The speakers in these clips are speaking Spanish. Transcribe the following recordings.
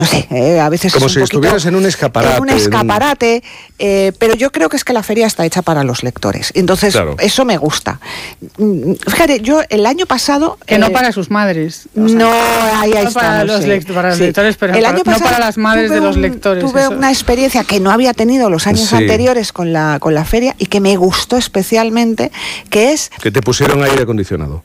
no sé, a veces como es un si poquito, estuvieras en un escaparate. En un escaparate, pero yo creo que es que la feria está hecha para los lectores. Entonces, claro, eso me gusta. Fíjate, yo el año pasado... Que no para sus madres. O sea, no, ahí no para los lectores, pero el año pasado no para las madres de los lectores. Tuve una experiencia que no había tenido los años anteriores con la feria y que me gustó especialmente, que es... Que te pusieron aire acondicionado.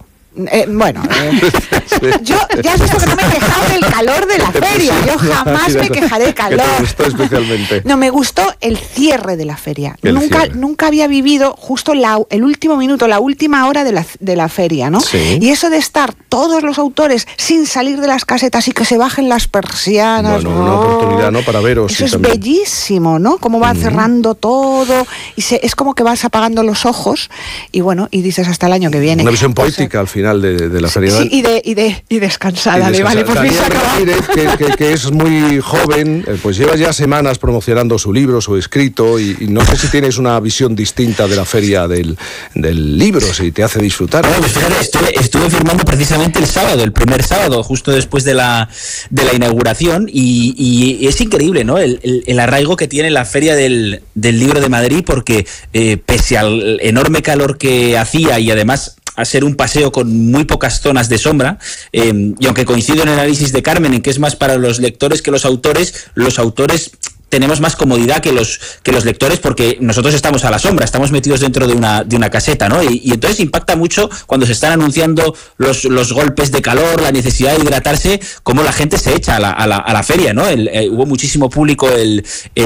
Yo ya has visto que no me he quejado del calor de la feria, yo jamás me quejaré de calor. ¿Qué te gustó especialmente? No, me gustó el cierre de la feria. Nunca había vivido justo el último minuto, la última hora de la feria, ¿no? Sí. Y eso de estar todos los autores sin salir de las casetas y que se bajen las persianas. Una oportunidad, ¿no? Para veros. Eso es bellísimo, ¿no? Cómo va cerrando todo y es como que vas apagando los ojos y bueno, y dices hasta el año que viene. Una visión poética al final de la feria. Sí, y descansada. Vale, por fin se Daniel, que es muy joven, pues lleva ya semanas promocionando su libro, su escrito, y no sé si tienes una visión distinta de la feria del libro, si te hace disfrutar. Bueno, pues fíjate, estuve firmando precisamente el sábado, el primer sábado, justo después de la inauguración, y es increíble, ¿no? El arraigo que tiene la feria del libro de Madrid, porque pese al enorme calor que hacía y además a ser un paseo con muy pocas zonas de sombra, y aunque coincido en el análisis de Carmen en que es más para los lectores que los autores tenemos más comodidad que los lectores porque nosotros estamos a la sombra, estamos metidos dentro de una caseta, ¿no? Y entonces impacta mucho cuando se están anunciando los golpes de calor, la necesidad de hidratarse, cómo la gente se echa a la feria, ¿no? Hubo muchísimo público el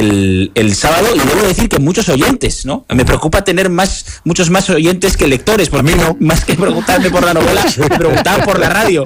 sábado y debo decir que muchos oyentes, ¿no? Me preocupa tener muchos más oyentes que lectores, porque más que preguntarme por la novela, me preguntaban por la radio,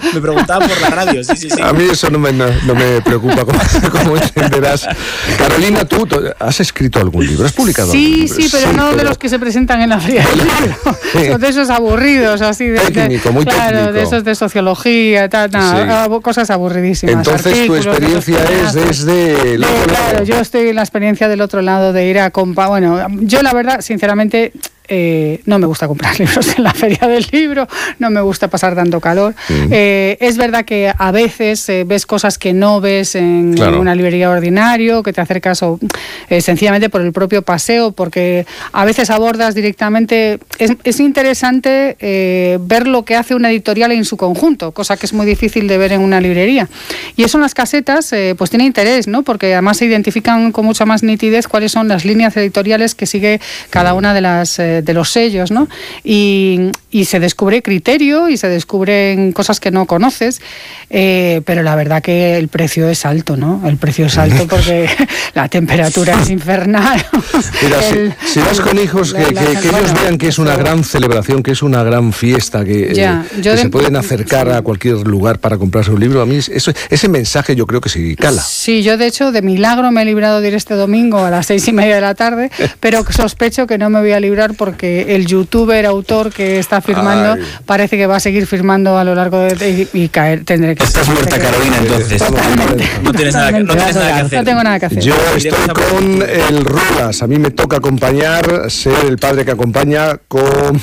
sí. A mí eso no me preocupa, como entenderás. Carolina, ¿tú has escrito algún libro? ¿Has publicado algún libro? Sí, pero no de los que se presentan en la feria del libro. Son de esos aburridos, así de técnico, muy técnico. De esos de sociología, cosas aburridísimas. Entonces tu experiencia es desde el otro lado. Claro, yo estoy en la experiencia del otro lado de ir a comprar. Bueno, yo la verdad, sinceramente, no me gusta comprar libros en la feria del libro, no me gusta pasar tanto calor. Es verdad que a veces ves cosas que no ves en una librería ordinario, que te acercas sencillamente por el propio paseo, porque a veces abordas directamente. Es interesante ver lo que hace una editorial en su conjunto, cosa que es muy difícil de ver en una librería. Y eso en las casetas pues tiene interés, ¿no? Porque además se identifican con mucha más nitidez cuáles son las líneas editoriales que sigue cada una de los sellos, ¿no? Y se descubre criterio y se descubren cosas que no conoces, pero la verdad que el precio es alto, ¿no? El precio es alto porque la temperatura es infernal. Mira, si vas con hijos, que ellos vean que es una gran celebración, que es una gran fiesta, que se pueden acercar a cualquier lugar para comprarse un libro. A mí ese mensaje yo creo que sí cala. Sí, yo de hecho de milagro me he librado de ir este domingo a las 6:30 de la tarde, pero sospecho que no me voy a librar porque el youtuber autor que está firmando parece que va a seguir firmando a lo largo y caer. Tendré que... Estás muerta, Carolina, entonces. No tienes nada que hacer. No tengo nada que hacer. Yo estoy con el Rulas. A mí me toca acompañar, ser el padre que acompaña con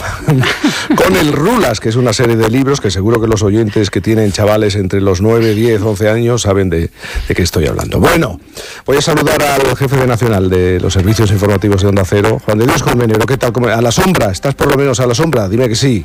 el Rulas, que es una serie de libros que seguro que los oyentes que tienen chavales entre los 9, 10, 11 años saben de qué estoy hablando. Bueno, voy a saludar al jefe de Nacional de los Servicios Informativos de Onda Cero, Juan de Dios Colmenero. ¿Qué tal? ¿A la sombra? ¿Estás por lo menos a la sombra? Dime que sí.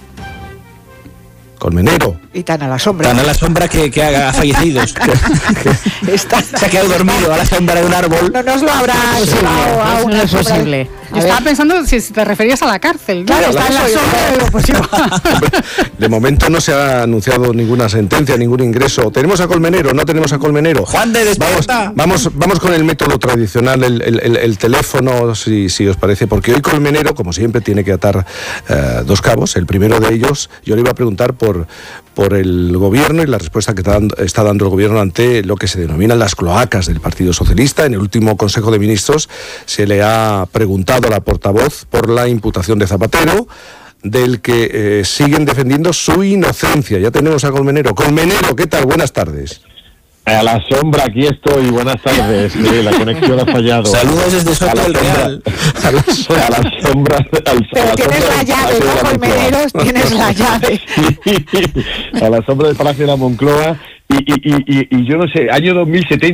Colmenero. Y tan a la sombra. Tan a la sombra que ha fallecido. Se ha quedado dormido a la sombra de un árbol. No nos lo habrá llevado a una es posible. Yo estaba pensando si te referías a la cárcel. Claro, está en la sombra. Pues de momento no se ha anunciado ninguna sentencia, ningún ingreso. ¿Tenemos a Colmenero? ¿No tenemos a Colmenero? Juan de despierta. Vamos con el método tradicional, el teléfono, si os parece, porque hoy Colmenero, como siempre, tiene que atar dos cabos. El primero de ellos, yo le iba a preguntar por el gobierno y la respuesta que está dando el gobierno ante lo que se denominan las cloacas del Partido Socialista. En el último Consejo de Ministros se le ha preguntado a la portavoz por la imputación de Zapatero, del que siguen defendiendo su inocencia. Ya tenemos a Colmenero. Colmenero, ¿qué tal? Buenas tardes. A la sombra, aquí estoy, buenas tardes. Sí, la conexión ha fallado. Saludos desde Soto del Real. A la sombra. Pero tienes la llave, ¿no, Colmeneros? Tienes la llave. A la sombra del Palacio de la Moncloa. y yo no sé, año 2070